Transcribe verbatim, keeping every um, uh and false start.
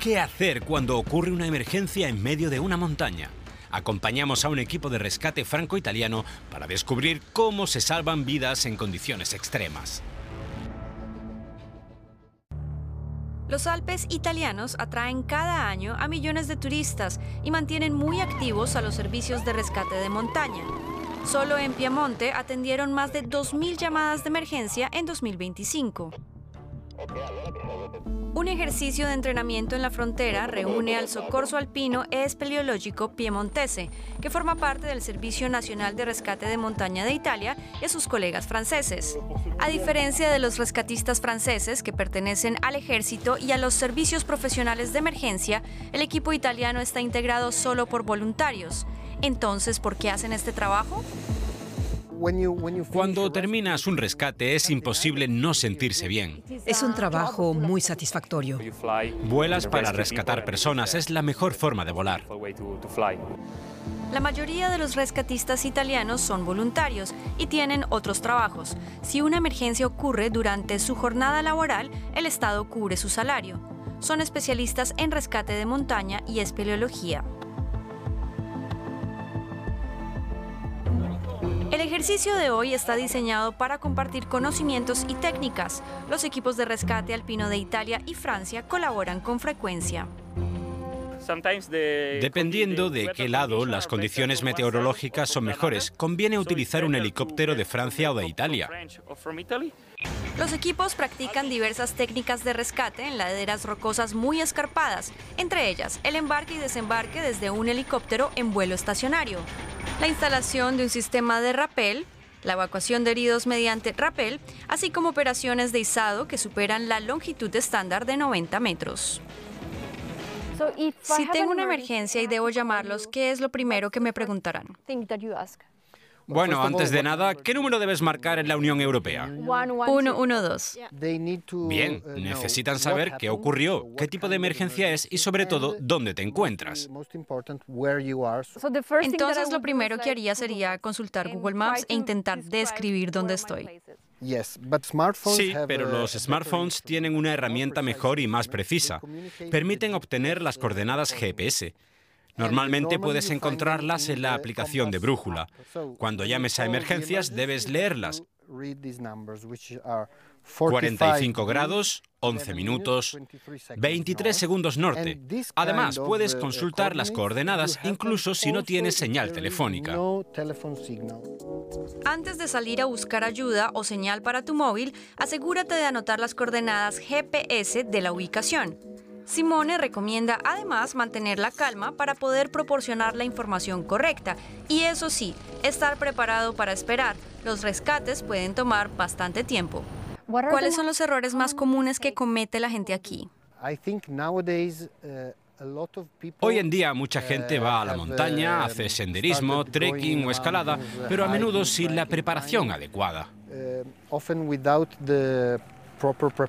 ¿Qué hacer cuando ocurre una emergencia en medio de una montaña? Acompañamos a un equipo de rescate franco-italiano para descubrir cómo se salvan vidas en condiciones extremas. Los Alpes italianos atraen cada año a millones de turistas y mantienen muy activos a los servicios de rescate de montaña. Solo en Piamonte atendieron más de dos mil llamadas de emergencia en dos mil veinticinco. Un ejercicio de entrenamiento en la frontera reúne al Soccorso Alpino e Speleologico Piemontese, que forma parte del Servicio Nacional de Rescate de Montaña de Italia, y a sus colegas franceses. A diferencia de los rescatistas franceses, que pertenecen al ejército y a los servicios profesionales de emergencia, el equipo italiano está integrado solo por voluntarios. Entonces, ¿por qué hacen este trabajo? Cuando terminas un rescate es imposible no sentirse bien. Es un trabajo muy satisfactorio. Vuelas para rescatar personas, es la mejor forma de volar. La mayoría de los rescatistas italianos son voluntarios y tienen otros trabajos. Si una emergencia ocurre durante su jornada laboral, el Estado cubre su salario. Son especialistas en rescate de montaña y espeleología. El ejercicio de hoy está diseñado para compartir conocimientos y técnicas. Los equipos de rescate alpino de Italia y Francia colaboran con frecuencia. Dependiendo de qué lado, las condiciones meteorológicas son mejores. Conviene utilizar un helicóptero de Francia o de Italia. Los equipos practican diversas técnicas de rescate en laderas rocosas muy escarpadas, entre ellas el embarque y desembarque desde un helicóptero en vuelo estacionario, la instalación de un sistema de rappel, la evacuación de heridos mediante rappel, así como operaciones de izado que superan la longitud estándar de noventa metros. Si tengo una emergencia y debo llamarlos, ¿qué es lo primero que me preguntarán? Bueno, antes de nada, ¿qué número debes marcar en la Unión Europea? uno uno dos. Bien, necesitan saber qué ocurrió, qué tipo de emergencia es y, sobre todo, dónde te encuentras. Entonces, lo primero que haría sería consultar Google Maps e intentar describir dónde estoy. Sí, pero los smartphones tienen una herramienta mejor y más precisa. Permiten obtener las coordenadas G P S. Normalmente puedes encontrarlas en la aplicación de brújula. Cuando llames a emergencias, debes leerlas. cuarenta y cinco grados, once minutos, veintitrés segundos norte. Además, puedes consultar las coordenadas incluso si no tienes señal telefónica. Antes de salir a buscar ayuda o señal para tu móvil, asegúrate de anotar las coordenadas G P S de la ubicación. Simone recomienda además mantener la calma para poder proporcionar la información correcta y, eso sí, estar preparado para esperar. Los rescates pueden tomar bastante tiempo. ¿Cuáles son los errores más comunes que comete la gente aquí? Hoy en día mucha gente va a la montaña, hace senderismo, trekking o escalada, pero a menudo sin la preparación adecuada.